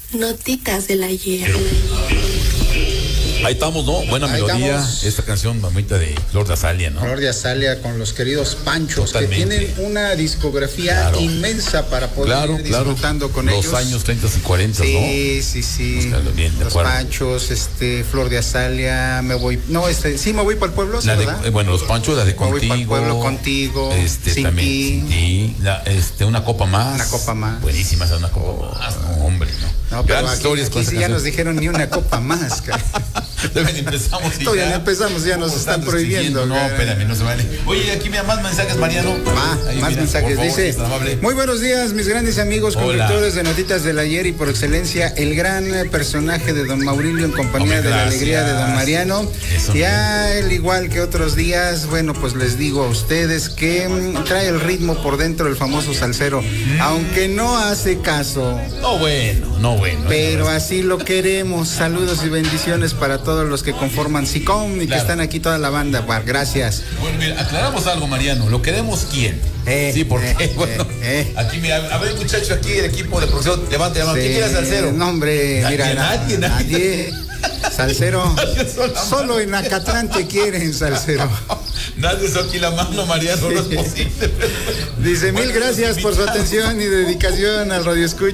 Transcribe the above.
Notitas del ayer. Ahí estamos, ¿no? Buena Ahí melodía. estamos. Esta canción, mamita, de Flor de Azalia, ¿no? Flor de Azalia con los queridos Panchos, Totalmente. que tienen una discografía Claro. inmensa para poder ir disfrutando con los ellos. Los años 30 y 40, ¿no? Sí. Claro, bien, de los acuerdo. Panchos, Flor de Azalia, me voy para el pueblo, ¿sí, verdad? Bueno, los Panchos, la de Me voy Contigo. para el pueblo contigo, sin también, ti. sí, una copa más. Una copa más. Buenísima esa, una copa más, no, hombre, ¿no? No, pero Grandes historias aquí con esa sí ya canción. nos dijeron ni una copa más, cara. Empezamos y Todavía ya. no empezamos, ya nos están prohibiendo. No, espérame, no se vale. Oye, aquí me da más mensajes, Mariano. Ahí, Más mira, mensajes. por favor, Dice: si es tan amable. muy buenos días, mis grandes amigos Hola. conductores de Notitas del Ayer y por excelencia el gran personaje de don Maurilio en compañía Hombre, de la gracias. alegría de don Mariano. Eso, Ya él, igual que otros días, bueno, pues les digo a ustedes que trae el ritmo por dentro el famoso salsero, aunque no hace caso. No bueno. Pero así lo queremos. Saludos y bendiciones para todos los que conforman SICOM y que Claro. están aquí toda la banda. Gracias. Bueno, mira, aclaramos algo, Mariano. ¿Lo queremos quién? Sí, porque, bueno, aquí, mira, a ver, muchacho, aquí el equipo de producción, levanta la mano. ¿Quién quiere salsero? No, hombre, mira. Nadie. Salsero. Solo en Acatlán te quieren, salsero. Nadie hizo aquí la mano, Mariano, no es posible. Dice: mil gracias por su atención y dedicación al Radio Escucha.